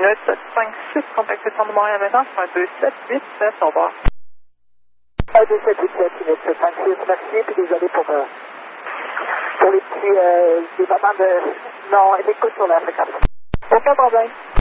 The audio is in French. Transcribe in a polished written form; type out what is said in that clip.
minutes, 5-6, contactation de Montréal maintenant, sur un 2787, au revoir. 2787, minute 5-6, merci, puis désolé pour les petits, des moments de non, d'écoute sur la fréquence. Aucun problème.